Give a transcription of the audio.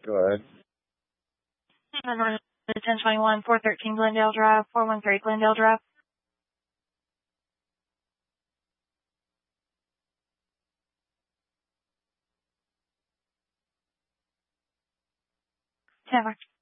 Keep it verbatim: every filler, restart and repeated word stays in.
Go ahead. Number ten twenty-one, four thirteen Glendale Drive, four one three Glendale Drive. Never.